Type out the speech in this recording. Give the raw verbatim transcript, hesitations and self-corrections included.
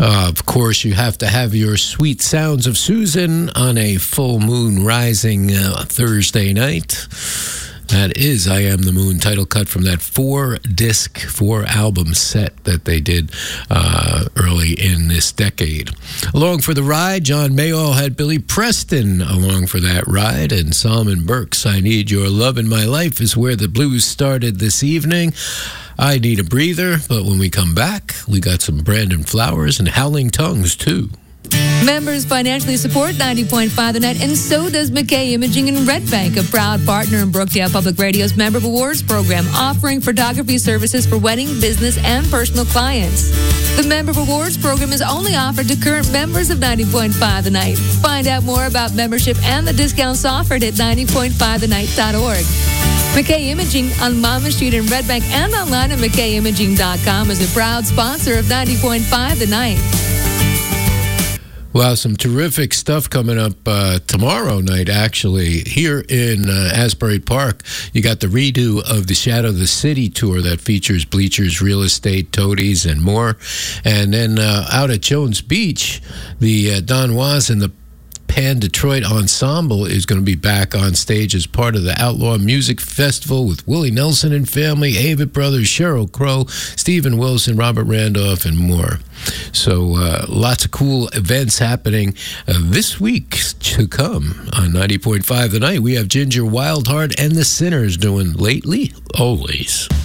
Uh, of course, you have to have your Sweet Sounds of Susan on a full moon rising uh, Thursday night. That is I Am the Moon, title cut from that four-disc, four-album set that they did uh, early in this decade. Along for the ride, John Mayall had Billy Preston along for that ride, and Solomon Burke's I Need Your Love in My Life is where the blues started this evening. I Need a Breather, but when we come back, we got some Brandon Flowers and Howling Tongues, too. Members financially support ninety point five The Night, and so does McKay Imaging in Red Bank, a proud partner in Brookdale Public Radio's Member Awards program, offering photography services for wedding, business, and personal clients. The Member Awards program is only offered to current members of ninety point five The Night. Find out more about membership and the discounts offered at ninety point five the night dot org. McKay Imaging on Monmouth Street in Red Bank and online at mckay imaging dot com is a proud sponsor of ninety point five The Night. Wow, some terrific stuff coming up uh, tomorrow night, actually. Here in uh, Asbury Park, you got the redo of the Shadow of the City tour that features Bleachers, Real Estate, Toadies, and more. And then uh, out at Jones Beach, the uh, Don Was and the Pan Detroit Ensemble is going to be back on stage as part of the Outlaw Music Festival with Willie Nelson and family, Avett Brothers, Sheryl Crow, Stephen Wilson, Robert Randolph, and more. So uh, lots of cool events happening uh, this week to come on ninety point five The Night. We have Ginger Wildheart and the Sinners doing Lately, Always.